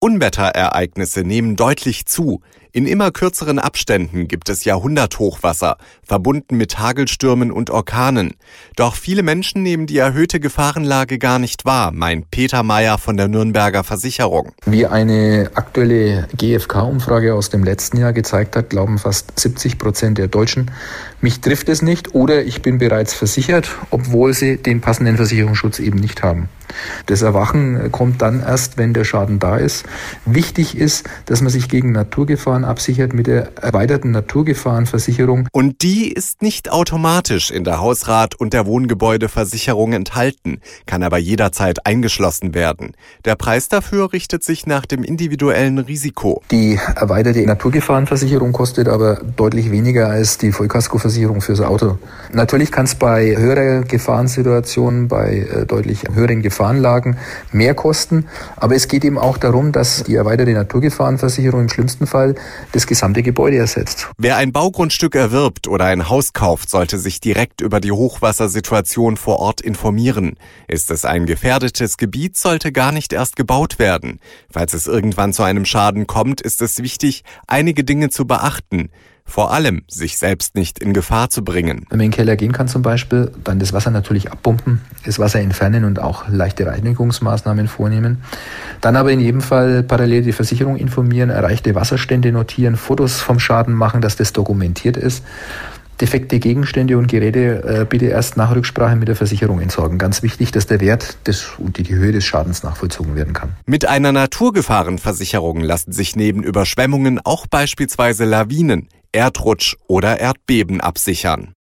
Unwetterereignisse nehmen deutlich zu. In immer kürzeren Abständen gibt es Jahrhunderthochwasser, verbunden mit Hagelstürmen und Orkanen. Doch viele Menschen nehmen die erhöhte Gefahrenlage gar nicht wahr, meint Peter Meyer von der Nürnberger Versicherung. Wie eine aktuelle GfK-Umfrage aus dem letzten Jahr gezeigt hat, glauben fast 70% der Deutschen, mich trifft es nicht oder ich bin bereits versichert, obwohl sie den passenden Versicherungsschutz eben nicht haben. Das Erwachen kommt dann erst, wenn der Schaden da ist. Wichtig ist, dass man sich gegen Naturgefahren absichert mit der erweiterten Naturgefahrenversicherung. Und die ist nicht automatisch in der Hausrat- und der Wohngebäudeversicherung enthalten, kann aber jederzeit eingeschlossen werden. Der Preis dafür richtet sich nach dem individuellen Risiko. Die erweiterte Naturgefahrenversicherung kostet aber deutlich weniger als die Vollkaskoversicherung fürs Auto. Natürlich kann es bei höherer Gefahrensituation, bei deutlich höheren Gefahrenlagen mehr kosten, aber es geht eben auch darum, dass die erweiterte Naturgefahrenversicherung im schlimmsten Fall das gesamte Gebäude ersetzt. Wer ein Baugrundstück erwirbt oder ein Haus kauft, sollte sich direkt über die Hochwassersituation vor Ort informieren. Ist es ein gefährdetes Gebiet, sollte gar nicht erst gebaut werden. Falls es irgendwann zu einem Schaden kommt, ist es wichtig, einige Dinge zu beachten. Vor allem, sich selbst nicht in Gefahr zu bringen. Wenn man in den Keller gehen kann zum Beispiel, dann das Wasser natürlich abpumpen, das Wasser entfernen und auch leichte Reinigungsmaßnahmen vornehmen. Dann aber in jedem Fall parallel die Versicherung informieren, erreichte Wasserstände notieren, Fotos vom Schaden machen, dass das dokumentiert ist. Defekte Gegenstände und Geräte bitte erst nach Rücksprache mit der Versicherung entsorgen. Ganz wichtig, dass der Wert und die Höhe des Schadens nachvollzogen werden kann. Mit einer Naturgefahrenversicherung lassen sich neben Überschwemmungen auch beispielsweise Lawinen, Erdrutsch oder Erdbeben absichern.